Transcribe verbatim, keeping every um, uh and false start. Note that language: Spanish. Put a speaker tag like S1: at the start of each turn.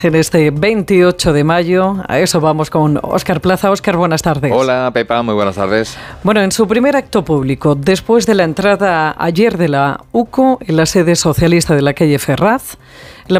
S1: En este veintiocho de mayo, a eso vamos con Óscar Plaza. Óscar, buenas tardes.
S2: Hola, Pepa, muy buenas tardes.
S1: Bueno, en su primer acto público, después de la entrada ayer de la U C O en la sede socialista de la calle Ferraz, la